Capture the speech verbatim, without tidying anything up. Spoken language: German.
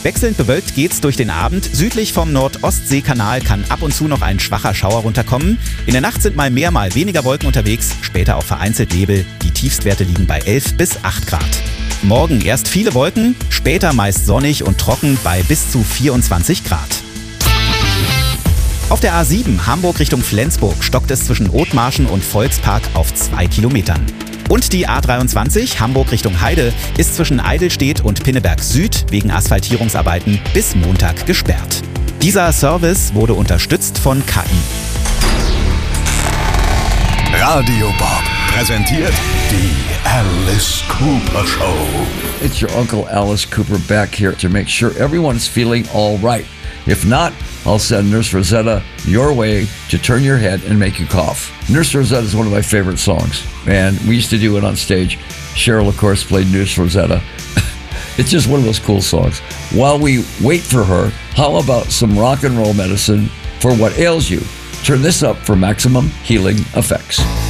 Wechselnd bewölkt geht's durch den Abend. Südlich vom Nordostseekanal kann ab und zu noch ein schwacher Schauer runterkommen. In der Nacht sind mal mehr, mal weniger Wolken unterwegs, später auch vereinzelt Nebel. Die Tiefstwerte liegen bei elf bis acht Grad. Morgen erst viele Wolken, später meist sonnig und trocken bei bis zu vierundzwanzig Grad. Auf der A sieben Hamburg Richtung Flensburg stockt es zwischen Othmarschen und Volkspark auf zwei Kilometern. Und die A dreiundzwanzig Hamburg Richtung Heide ist zwischen Eidelstedt und Pinneberg Süd wegen Asphaltierungsarbeiten bis Montag gesperrt. Dieser Service wurde unterstützt von K I. Radio Bob präsentiert die Alice Cooper Show. It's your Uncle Alice Cooper back here to make sure everyone's feeling all right. If not, I'll send Nurse Rosetta your way to turn your head and make you cough. Nurse Rosetta is one of my favorite songs, and we used to do it on stage. Cheryl, of course, played Nurse Rosetta. It's just one of those cool songs. While we wait for her, how about some rock and roll medicine for what ails you? Turn this up for maximum healing effects.